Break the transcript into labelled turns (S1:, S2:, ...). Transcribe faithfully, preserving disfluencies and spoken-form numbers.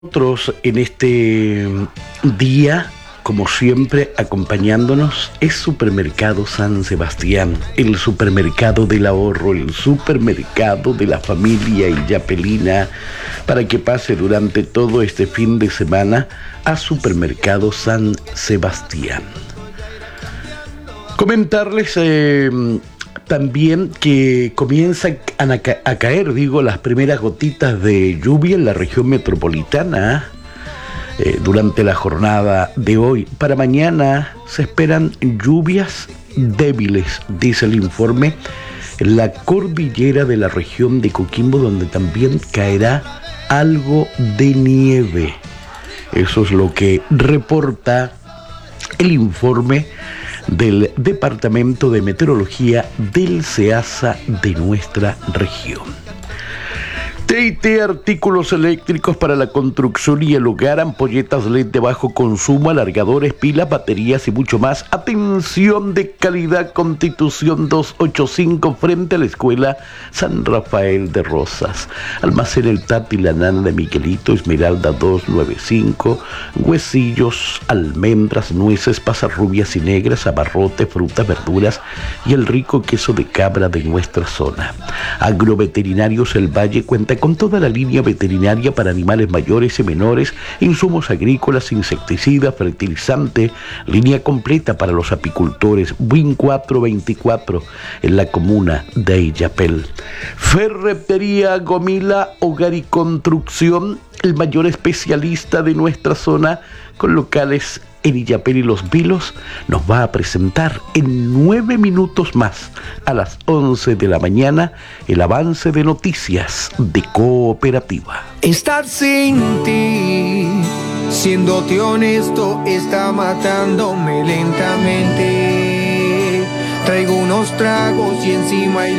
S1: Nosotros en este día, como siempre, acompañándonos es Supermercado San Sebastián, el supermercado del ahorro, el supermercado de la familia illapelina, para que pase durante todo este fin de semana a Supermercado San Sebastián. Comentarles eh, también que comienzan a, ca- a caer, digo, las primeras gotitas de lluvia en la región metropolitana eh, durante la jornada de hoy. Para mañana se esperan lluvias débiles, dice el informe, en la cordillera de la región de Coquimbo, donde también caerá algo de nieve. Eso es lo que reporta el informe del Departamento de Meteorología del SEASA de nuestra región. T y T Artículos eléctricos para la construcción y el hogar, ampolletas L E D de bajo consumo, alargadores, pilas, baterías y mucho más. Atención de calidad, Constitución doscientos ochenta y cinco frente a la Escuela San Rafael de Rosas. Almacén El Tati, la Nana de Miguelito, Esmeralda doscientos noventa y cinco, huesillos, almendras, nueces, pasas rubias y negras, abarrotes, frutas, verduras y el rico queso de cabra de nuestra zona. Agroveterinarios El Valle cuenta con toda la línea veterinaria para animales mayores y menores, insumos agrícolas, insecticidas, fertilizante, línea completa para los apicultores. Win cuatrocientos veinticuatro en la comuna de Illapel. Ferretería Gomila, hogar y construcción, el mayor especialista de nuestra zona, con locales en Illapel y Los Vilos, nos va a presentar en nueve minutos más, a las once de la mañana, el avance de noticias de Cooperativa.
S2: Estar sin ti, siéndote honesto, está matándome lentamente. Traigo unos tragos y encima hay